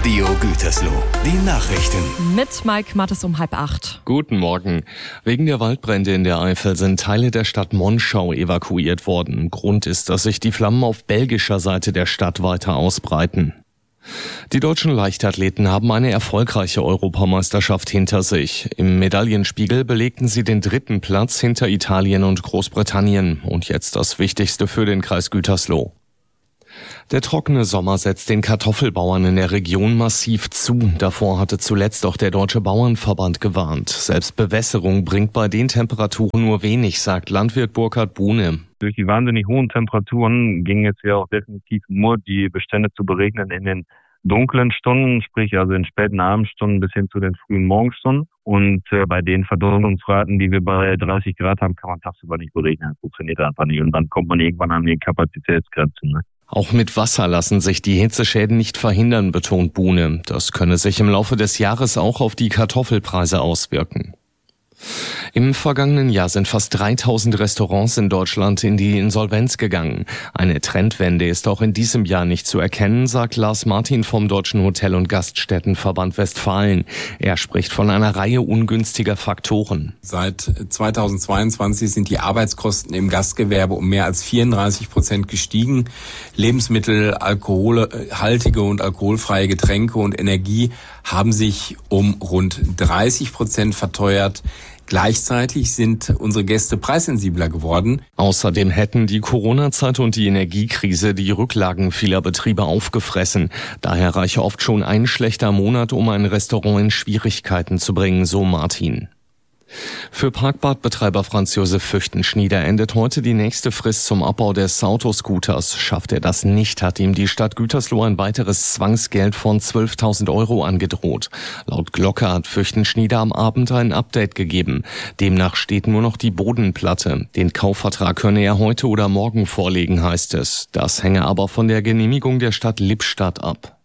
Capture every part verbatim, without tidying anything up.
Radio Gütersloh. Die Nachrichten. Mit Mike Mattes um halb acht. Guten Morgen. Wegen der Waldbrände in der Eifel sind Teile der Stadt Monschau evakuiert worden. Grund ist, dass sich die Flammen auf belgischer Seite der Stadt weiter ausbreiten. Die deutschen Leichtathleten haben eine erfolgreiche Europameisterschaft hinter sich. Im Medaillenspiegel belegten sie den dritten Platz hinter Italien und Großbritannien. Und jetzt das Wichtigste für den Kreis Gütersloh. Der trockene Sommer setzt den Kartoffelbauern in der Region massiv zu. Davor hatte zuletzt auch der Deutsche Bauernverband gewarnt. Selbst Bewässerung bringt bei den Temperaturen nur wenig, sagt Landwirt Burkhard Buhne. Durch die wahnsinnig hohen Temperaturen ging es ja auch definitiv nur, die Bestände zu beregnen in den dunklen Stunden, sprich also in späten Abendstunden bis hin zu den frühen Morgenstunden. Und äh, bei den Verdunstungsraten, die wir bei dreißig Grad haben, kann man tagsüber nicht beregnen. Das funktioniert einfach nicht. Und dann kommt man irgendwann an die Kapazitätsgrenzen. Ne? Auch mit Wasser lassen sich die Hitzeschäden nicht verhindern, betont Buhne. Das könne sich im Laufe des Jahres auch auf die Kartoffelpreise auswirken. Im vergangenen Jahr sind fast dreitausend Restaurants in Deutschland in die Insolvenz gegangen. Eine Trendwende ist auch in diesem Jahr nicht zu erkennen, sagt Lars Martin vom Deutschen Hotel- und Gaststättenverband Westfalen. Er spricht von einer Reihe ungünstiger Faktoren. Seit zweitausendzweiundzwanzig sind die Arbeitskosten im Gastgewerbe um mehr als vierunddreißig Prozent gestiegen. Lebensmittel, alkoholhaltige und alkoholfreie Getränke und Energie haben sich um rund dreißig Prozent verteuert. Gleichzeitig sind unsere Gäste preissensibler geworden. Außerdem hätten die Corona-Zeit und die Energiekrise die Rücklagen vieler Betriebe aufgefressen. Daher reiche oft schon ein schlechter Monat, um ein Restaurant in Schwierigkeiten zu bringen, so Martin. Für Parkbadbetreiber Franz Josef Füchtenschnieder endet heute die nächste Frist zum Abbau des Autoscooters. Schafft er das nicht, hat ihm die Stadt Gütersloh ein weiteres Zwangsgeld von zwölftausend Euro angedroht. Laut Glocke hat Füchtenschnieder am Abend ein Update gegeben. Demnach steht nur noch die Bodenplatte. Den Kaufvertrag könne er heute oder morgen vorlegen, heißt es. Das hänge aber von der Genehmigung der Stadt Lippstadt ab.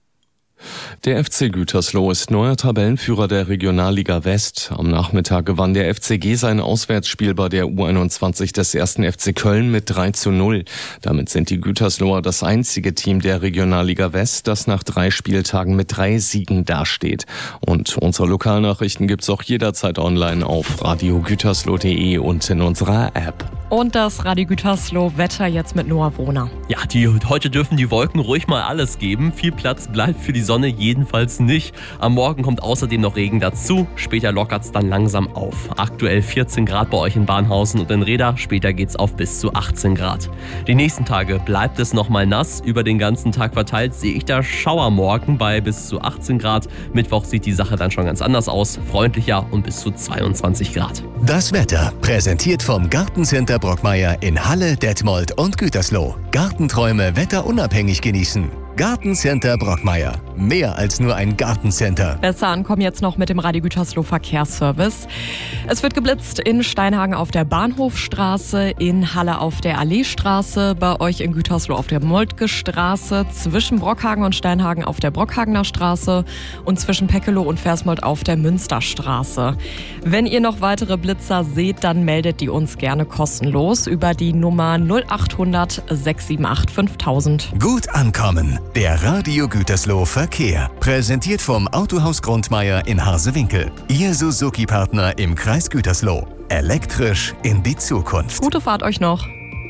Der F C Gütersloh ist neuer Tabellenführer der Regionalliga West. Am Nachmittag gewann der F C G sein Auswärtsspiel bei der U einundzwanzig des ersten F C Köln mit drei zu null. Damit sind die Gütersloher das einzige Team der Regionalliga West, das nach drei Spieltagen mit drei Siegen dasteht. Und unsere Lokalnachrichten gibt's auch jederzeit online auf radio gütersloh punkt de und in unserer App. Und das Radio Gütersloh Wetter jetzt mit Noah Wohner. Ja, die, heute dürfen die Wolken ruhig mal alles geben. Viel Platz bleibt für die Sonne jedenfalls nicht. Am Morgen kommt außerdem noch Regen dazu. Später lockert es dann langsam auf. Aktuell vierzehn Grad bei euch in Barnhausen und in Reda. Später geht's auf bis zu achtzehn Grad. Die nächsten Tage bleibt es nochmal nass. Über den ganzen Tag verteilt sehe ich da Schauermorgen bei bis zu achtzehn Grad. Mittwoch sieht die Sache dann schon ganz anders aus. Freundlicher und bis zu zweiundzwanzig Grad. Das Wetter präsentiert vom Gartencenter Brockmeier in Halle, Detmold und Gütersloh. Gartenträume wetterunabhängig genießen. Gartencenter Brockmeier. Mehr als nur ein Gartencenter. Besser ankommen jetzt noch mit dem Radio Gütersloh Verkehrsservice. Es wird geblitzt in Steinhagen auf der Bahnhofstraße, in Halle auf der Alleestraße, bei euch in Gütersloh auf der Moltke Straße, zwischen Brockhagen und Steinhagen auf der Brockhagener Straße und zwischen Peckeloh und Versmold auf der Münsterstraße. Wenn ihr noch weitere Blitzer seht, dann meldet die uns gerne kostenlos über die Nummer null achthundert sechs sieben acht fünftausend. Gut ankommen. Der Radio Gütersloh Verkehr. Präsentiert vom Autohaus Grundmeier in Harsewinkel. Ihr Suzuki-Partner im Kreis Gütersloh. Elektrisch in die Zukunft. Gute Fahrt euch noch.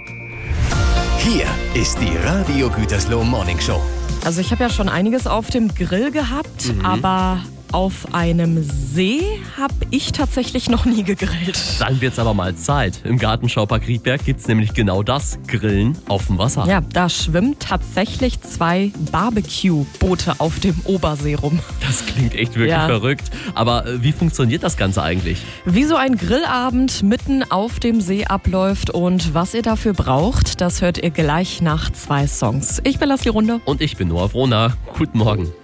Hier ist die Radio Gütersloh Morning Show. Also ich habe ja schon einiges auf dem Grill gehabt, mhm. aber auf einem See habe ich tatsächlich noch nie gegrillt. Dann wird's aber mal Zeit. Im Gartenschaupark Riedberg gibt's nämlich genau das, Grillen auf dem Wasser. Ja, da schwimmen tatsächlich zwei Barbecue-Boote auf dem Obersee rum. Das klingt echt wirklich ja. verrückt. Aber äh, wie funktioniert das Ganze eigentlich? Wie so ein Grillabend mitten auf dem See abläuft und was ihr dafür braucht, das hört ihr gleich nach zwei Songs. Ich bin Leslie Runde. Und ich bin Noah Wrohner. Guten Morgen.